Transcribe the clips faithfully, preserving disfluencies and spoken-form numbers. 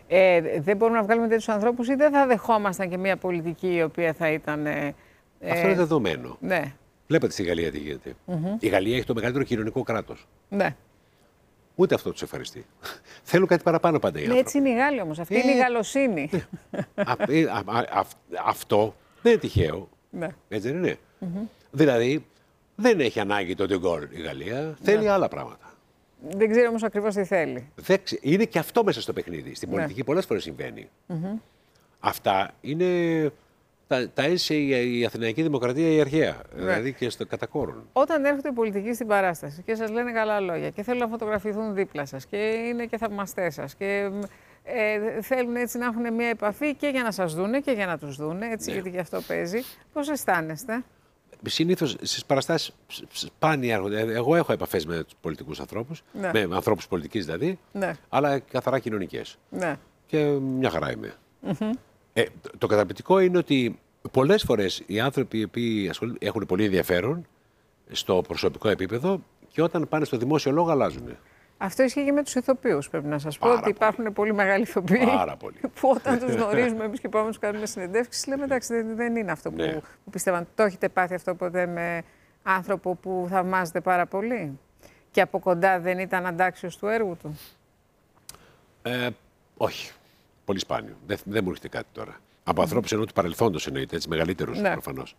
Ε, δεν μπορούμε να βγάλουμε τέτοιους ανθρώπους ή δεν θα δεχόμασταν και μια πολιτική η οποία θα ήταν. Ε, Αυτό είναι δεδομένο. Ναι. Βλέπετε στη Γαλλία τι γίνεται. Mm-hmm. Η Γαλλία έχει το μεγαλύτερο κοινωνικό κράτος. Ναι. Ούτε αυτό τους ευχαριστεί. Θέλουν κάτι παραπάνω πάντα οι άνθρωποι. Έτσι είναι οι Γάλλοι όμως. Αυτή ε... είναι η γαλλοσύνη. α, ε, α, α, α, αυτό δεν είναι τυχαίο. Ναι. Έτσι δεν είναι. Mm-hmm. Δηλαδή δεν έχει ανάγκη το De Gaulle η Γαλλία. Ναι. Θέλει άλλα πράγματα. Δεν ξέρω όμως ακριβώς τι θέλει. Δεν ξε... Είναι και αυτό μέσα στο παιχνίδι. Στην πολιτική ναι. πολλές φορές συμβαίνει. Mm-hmm. Αυτά είναι. Τα, τα έζησε η, η Αθηναϊκή Δημοκρατία η αρχαία, ναι. δηλαδή και στο κατακόρον. Όταν έρχονται οι πολιτικοί στην παράσταση και σας λένε καλά λόγια και θέλουν να φωτογραφηθούν δίπλα σας και είναι και θαυμαστές σας και ε, θέλουν έτσι να έχουν μια επαφή και για να σας δούνε και για να τους δούνε, έτσι, ναι. γιατί και αυτό παίζει, πώς αισθάνεστε? Συνήθως στις παραστάσεις σπάνια έρχονται. Εγώ έχω επαφές με τους πολιτικούς ανθρώπους, ναι. με ανθρώπους πολιτικής δηλαδή, ναι. αλλά καθαρά κοινωνικές. Ναι. Και μια χαρά είμαι. Mm-hmm. Ε, το, το καταπληκτικό είναι ότι πολλές φορές οι άνθρωποι οι οποίοι έχουν πολύ ενδιαφέρον στο προσωπικό επίπεδο και όταν πάνε στο δημόσιο λόγο αλλάζουν. Αυτό ισχύει και με τους ηθοποιούς, πρέπει να σας πω. Πάρα ότι υπάρχουν πολύ, πολύ μεγάλοι ηθοποιοί πολύ. που όταν τους γνωρίζουμε εμείς και πάμε να τους κάνουμε συνεντεύξεις, λέμε εντάξει, δεν, δεν είναι αυτό που, ναι. που πιστεύαν. Το έχετε πάθει αυτό ποτέ με άνθρωπο που θαυμάζετε πάρα πολύ και από κοντά δεν ήταν αντάξιος του έργου του? Ε, όχι. Πολύ σπάνιο. Δεν, δεν μου έρχεται κάτι τώρα. Από mm. ανθρώπους εννοώ του παρελθόντος εννοείται, έτσι μεγαλύτερους ναι. προφανώς.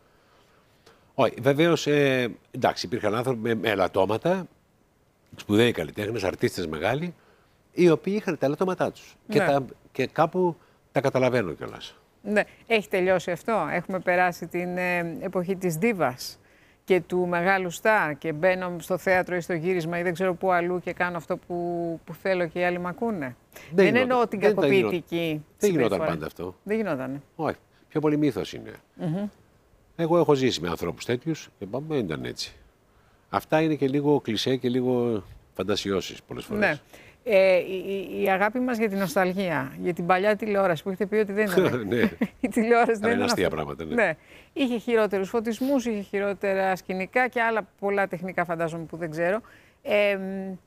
Όχι, βεβαίως, ε, εντάξει, υπήρχαν άνθρωποι με, με ελαττώματα, σπουδαίοι καλλιτέχνες, αρτίστες μεγάλοι, οι οποίοι είχαν τα ελαττώματά τους. Ναι. Και, τα, και κάπου τα καταλαβαίνω κιόλας. Ναι. Έχει τελειώσει αυτό. Έχουμε περάσει την ε, εποχή της δίβας και του μεγάλου στάρ και μπαίνω στο θέατρο ή στο γύρισμα ή δεν ξέρω πού αλλού και κάνω αυτό που, που θέλω και οι άλλοι μ' ακούνε. Δεν, δεν εννοώ την κακοποιητική. Δεν γινόταν πάντα αυτό. Δεν γινότανε. Όχι. Πιο πολύ μύθος είναι. Mm-hmm. Εγώ έχω ζήσει με ανθρώπους τέτοιους και πάμε, δεν ήταν έτσι. Αυτά είναι και λίγο κλισέ και λίγο φαντασιώσεις πολλές φορές. Ναι. Ε, η, η αγάπη μας για την νοσταλγία, για την παλιά τηλεόραση που έχετε πει ότι δεν ήταν. Ναι. Η τηλεόραση δεν είναι αστεία αυτό. πράγματα. Ναι. Ναι. Είχε χειρότερους φωτισμούς, είχε χειρότερα σκηνικά και άλλα πολλά τεχνικά φαντάζομαι που δεν ξέρω. Ε,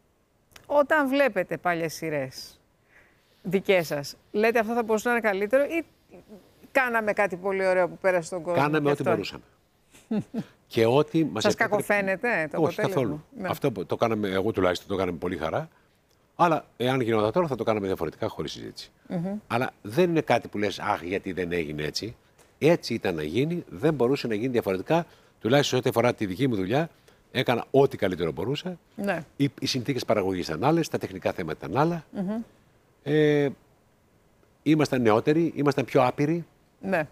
όταν βλέπετε παλιές σειρές δικές σας, λέτε αυτό θα μπορούσε να είναι καλύτερο ή κάναμε κάτι πολύ ωραίο που πέρασε στον κόσμο? Κάναμε ό,τι μπορούσαμε. Και ό,τι μας σας επέτρεπε... κακοφαίνεται το Όχι, καθόλου. Ναι. Αυτό που το κάναμε, εγώ τουλάχιστον το κάναμε πολύ χαρά. Αλλά εάν γινόταν τώρα θα το κάναμε διαφορετικά χωρίς συζήτηση. Mm-hmm. Αλλά δεν είναι κάτι που λες αχ γιατί δεν έγινε έτσι. Έτσι ήταν να γίνει, δεν μπορούσε να γίνει διαφορετικά. Τουλάχιστον ό,τι αφορά τη δική μου δουλειά, έκανα ό,τι καλύτερο μπορούσα. Ναι. Οι, οι συνθήκες παραγωγής ήταν άλλες, τα τεχνικά θέματα ήταν άλλα. Mm-hmm. Ε, ήμασταν νεότεροι, ήμασταν πιο άπειροι. Ναι.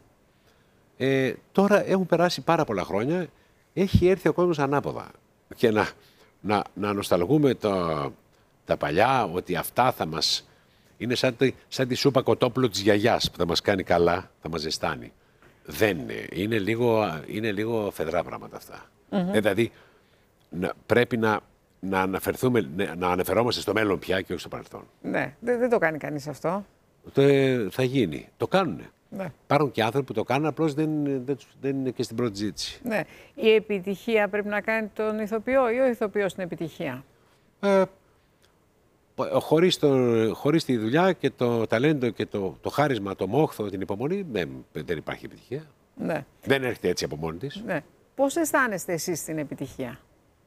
Ε, τώρα έχουν περάσει πάρα πολλά χρόνια, έχει έρθει ο κόσμος ανάποδα. Και να, να, να νοσταλγούμε το, τα παλιά, ότι αυτά θα μας... Είναι σαν τη, σαν τη σούπα κοτόπουλο της γιαγιάς που θα μας κάνει καλά, θα μας ζεστάνει. Δεν είναι. Είναι λίγο, είναι λίγο φεδρά πράγματα αυτά. Mm-hmm. Ε, δηλαδή, να, πρέπει να, να αναφερθούμε, να αναφερόμαστε στο μέλλον πια και όχι στο παρελθόν. Ναι, δεν, δεν το κάνει κανείς αυτό. Το, θα γίνει. Το κάνουνε. Ναι. Υπάρχουν και άνθρωποι που το κάνουν, απλώς δεν, δεν, δεν είναι και στην πρώτη ζήτηση. Ναι. Η επιτυχία πρέπει να κάνει τον ηθοποιό ή ο ηθοποιός την επιτυχία? Ε, χωρίς, το, χωρίς τη δουλειά και το ταλέντο και το, το χάρισμα, το μόχθο, την υπομονή, δεν, δεν υπάρχει επιτυχία. Ναι. Δεν έρχεται έτσι από μόνη της. Ναι. Πώς αισθάνεστε εσείς την επιτυχία?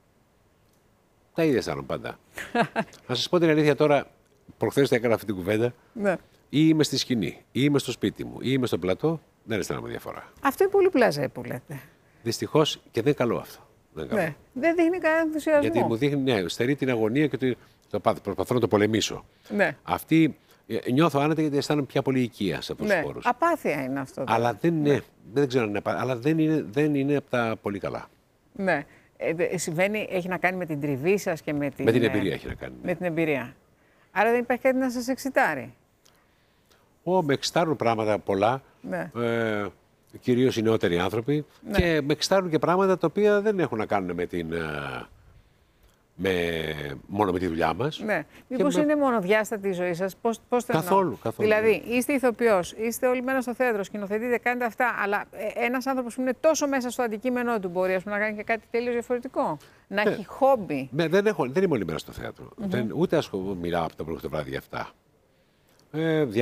Τα ίδια αισθάνομαι πάντα. Να σας πω την αλήθεια τώρα, προχθές θα έκανα αυτή την κουβέντα. Ναι. Ή είμαι στη σκηνή, ή είμαι στο σπίτι μου, ή είμαι στο πλατό, δεν αισθάνομαι διαφορά. Αυτό είναι πολύ πλαζέ που λέτε. Δυστυχώς και δεν είναι καλό αυτό. Δεν, είναι καλό. Ναι. Δεν δείχνει κανένα ενθουσιασμό. Γιατί μου δείχνει, ναι, στερεί την αγωνία και το, το προσπαθώ να το πολεμήσω. Ναι. Αυτή νιώθω άνετα γιατί αισθάνομαι πια πολύ οικία σε αυτούς ναι. τους χώρους. Απάθεια είναι αυτό. Τώρα. Αλλά δεν είναι, ναι. δεν ξέρω αν είναι απάθεια, αλλά δεν είναι, δεν είναι από τα πολύ καλά. Ναι. Ε, συμβαίνει, έχει να κάνει με την τριβή σας και με την... Με την εμπειρία έχει να κάνει. Με την εμπειρία. Άρα δεν υπάρχει κάτι να σας εξητάρει. Ω, με εξητάρουν πράγματα πολλά, ναι. ε, κυρίως οι νεότεροι άνθρωποι, ναι. και με εξητάρουν και πράγματα τα οποία δεν έχουν να κάνουν με την, με, μόνο με τη δουλειά μας. Ναι. Μήπως με... είναι μονοδιάστατη η ζωή σας, πώς, πώς το καθόλου, εννοώ? καθόλου. Δηλαδή, είστε ηθοποιός, είστε όλοι μένα στο θέατρο, σκηνοθετείτε, κάνετε αυτά, αλλά ένας άνθρωπος που είναι τόσο μέσα στο αντικείμενό του μπορεί ας πούμε, να κάνει και κάτι τελείως διαφορετικό. Να ναι. έχει χόμπι. Ναι, δεν, έχω, δεν είμαι όλη μέρα στο θέατρο. Mm-hmm. δεν, ούτε ασχολούμαι, μιλάω από το πρωί το βράδυ για αυτά. Ε,